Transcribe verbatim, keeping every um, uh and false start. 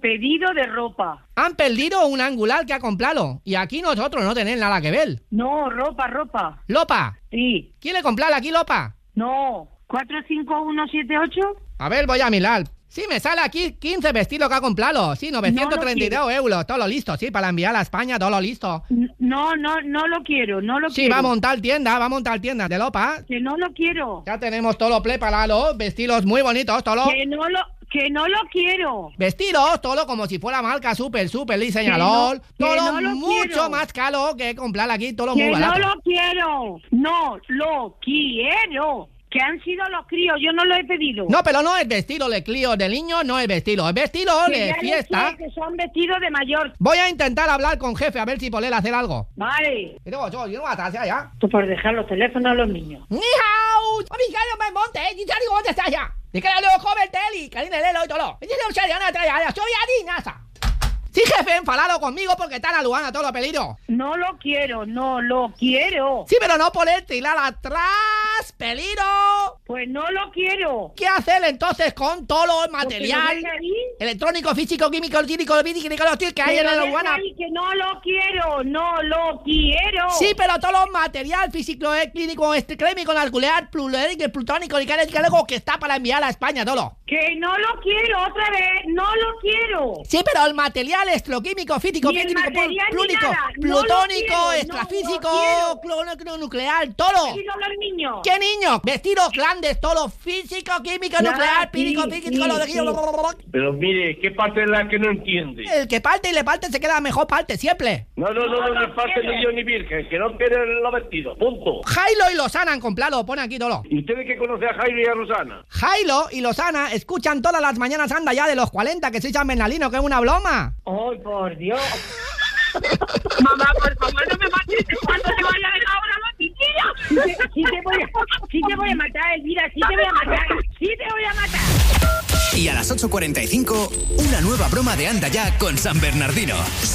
pedido de ropa. Han perdido un angular que ha comprado. Y aquí nosotros no tenemos nada que ver. No, ropa, ropa. ¿Lopa? Sí. ¿Quiere comprarla aquí, Lopa? No. ¿cuatro cinco uno siete ocho? A ver, voy a mirar. Sí, me sale aquí quince vestidos que ha comprado. Sí, novecientos treinta y dos euros. Todo lo listo, sí, para enviar a España, todo lo listo. No, no, no lo quiero, no lo Sí, quiero. va a montar tienda, va a montar tienda de Lopa. Que no lo quiero. Ya tenemos todo preparado, vestidos muy bonitos, todo. Que no lo, que no lo quiero. Vestidos, todo como si fuera marca super, super diseñador. Que no, que todo no lo mucho quiero. más caro que comprar aquí, todo Que muy barato. no lo quiero. No lo quiero. Que han sido los críos, yo no lo he pedido. No, pero no es vestido de crío de niño, no es vestido, es vestido Que de ya fiesta. sé que son vestidos de mayor. Voy a intentar hablar con jefe a ver si poder hacer algo. Vale. Pero yo, yo no voy a estar ya. Tú por dejar los teléfonos a los niños. ¡Ni hao! ¡Amiga, me monte! ¡Ni te digo dónde está ya! ¡Ni que le joven teli! ¡Carine lelo y todo! ¡Y no se le van a traer a ¡soy a Dinasa! Sí, jefe, enfadado conmigo porque están alugando todos los peligros. No lo quiero, no lo quiero. Sí, pero no poder tirar atrás, peligro. Pues no lo quiero. ¿Qué hacer entonces con todo el material Porque lo deja ahí. electrónico, físico, químico, químico, físico, que hay Que en lo la deja aduana? ahí, que no lo quiero, no lo quiero. Sí, pero todo el material físico, eh, clínico, este, químico, nuclear, plutónico, plutónico, que está para enviar a España, todo. Que no lo quiero, otra vez, no lo quiero. Sí, pero el material electroquímico, físico, Ni el químico, material ni plúnico, nada, no lo plutónico, quiero, extrafísico, no clónico, nuclear, todo. ¿Qué los niños? ¿Qué niño? Vestidos grandes, todo físico, químico, Ya, nuclear, sí, físico, sí, físico, lo de sí. Pero mire, ¿qué parte es la que no entiende? El que parte y le parte se queda la mejor parte, siempre. No, no, no, no, no es parte ni yo ni virgen, que no quieren los vestidos, punto. Jailo y Lozana han comprado, pone aquí todo. ¿Y ustedes que conocen a Jairo y a Rosana? Jailo y Lozana escuchan todas las mañanas anda ya de los cuarenta, que soy San Bernardino, que es una broma. ¡Ay, por Dios! Mamá, por favor, no me mates. ¿Cuándo te vaya a dejar ahora la chiquilla? Sí te, sí te voy a, sí te voy a matar, Elvira, sí te voy a matar, sí te voy a matar. Y a las ocho cuarenta y cinco, una nueva broma de Anda Ya con San Bernardino.